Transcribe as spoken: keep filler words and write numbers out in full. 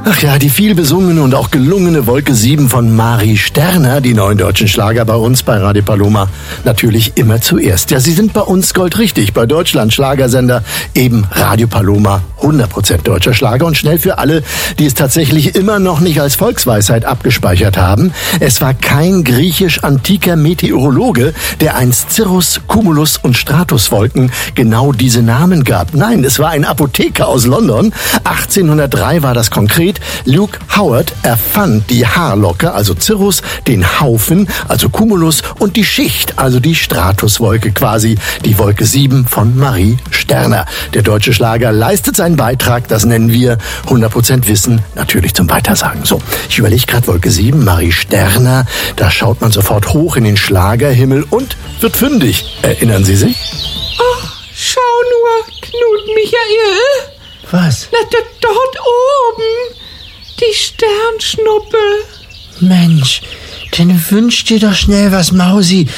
Ach ja, die viel besungene und auch gelungene Wolke sieben von Marie Sterner, die neuen deutschen Schlager bei uns bei Radio Paloma, natürlich immer zuerst. Ja, sie sind bei uns goldrichtig, bei Deutschland Schlagersender, eben Radio Paloma, hundert Prozent deutscher Schlager und schnell für alle, die es tatsächlich immer noch nicht als Volksweisheit abgespeichert haben. Es war kein griechisch-antiker Meteorologe, der einst Cirrus, Cumulus und Stratuswolken genau diese Namen gab. Nein, es war ein Apotheker aus London. achtzehnhundertdrei war das konkret. Luke Howard erfand die Haarlocke, also Cirrus, den Haufen, also Cumulus und die Schicht, also die Stratuswolke quasi, die Wolke sieben von Marie Sterner. Der deutsche Schlager leistet seinen Beitrag, das nennen wir hundert Prozent Wissen, natürlich zum Weitersagen. So, ich überlege gerade Wolke sieben, Marie Sterner, da schaut man sofort hoch in den Schlagerhimmel und wird fündig. Erinnern Sie sich? Ach, schau nur, Knut Michael. Was? Na, da, dort oben. Die Sternschnuppe. Mensch, dann wünsch dir doch schnell was, Mausi.